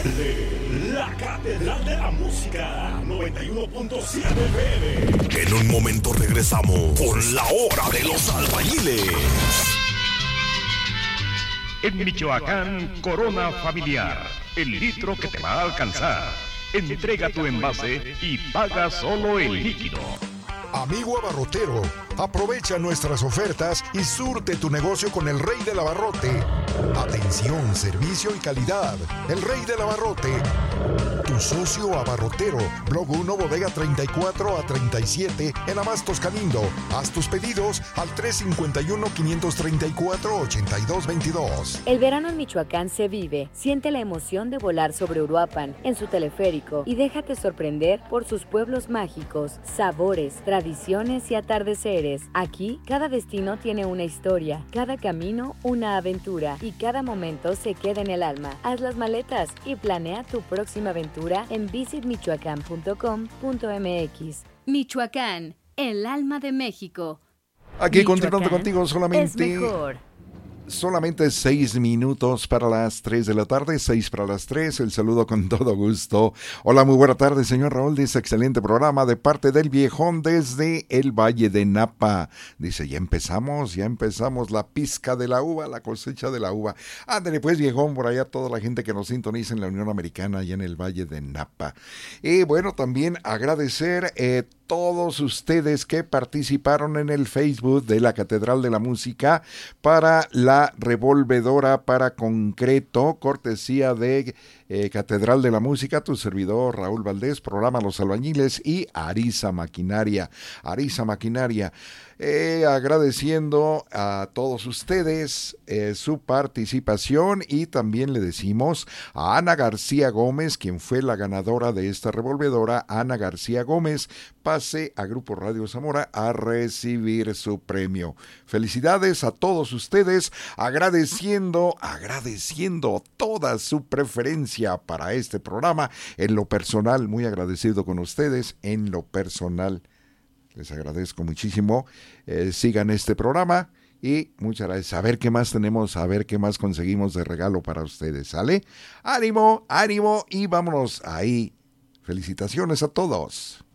de la Catedral de la Música, 91.7 FM. En un momento regresamos con la hora de los albañiles. En Michoacán, Corona Familiar, el litro que te va a alcanzar. Entrega tu envase y paga solo el líquido. Amigo abarrotero, aprovecha nuestras ofertas y surte tu negocio con el Rey del Abarrote. Atención, servicio y calidad. El Rey del Abarrote. Tu socio abarrotero. Blog 1, bodega 34 a 37 en Abastos Calindo. Haz tus pedidos al 351-534-8222. El verano en Michoacán se vive. Siente la emoción de volar sobre Uruapan en su teleférico y déjate sorprender por sus pueblos mágicos, sabores, tradiciones y atardeceres. Aquí, cada destino tiene una historia, cada camino una aventura y cada momento se queda en el alma. Haz las maletas y planea tu próxima aventura en visitmichoacán.com.mx. Michoacán, el alma de México. Aquí Michoacán continuando contigo es mejor. Solamente 6 minutos para las 3 de la tarde, 6 para las 3, el saludo con todo gusto. Hola, muy buena tarde, señor Raúl, dice excelente programa de parte del viejón desde el Valle de Napa. Dice, ya empezamos la pizca de la uva, la cosecha de la uva. Ándale pues, viejón, por allá toda la gente que nos sintoniza en la Unión Americana, allá en el Valle de Napa. Y bueno, también agradecer todos ustedes que participaron en el Facebook de la Catedral de la Música para la revolvedora para concreto, cortesía de Catedral de la Música, tu servidor Raúl Valdés, programa Los Albañiles y Arisa Maquinaria. Agradeciendo a todos ustedes su participación y también le decimos a Ana García Gómez, quien fue la ganadora de esta revolvedora. Ana García Gómez, pase a Grupo Radio Zamora a recibir su premio. Felicidades a todos ustedes, agradeciendo toda su preferencia para este programa. En lo personal, muy agradecido con ustedes, en lo personal. Les agradezco muchísimo. Sigan este programa y muchas gracias. A ver qué más tenemos, a ver qué más conseguimos de regalo para ustedes. ¿Sale? Ánimo y vámonos ahí. Felicitaciones a todos.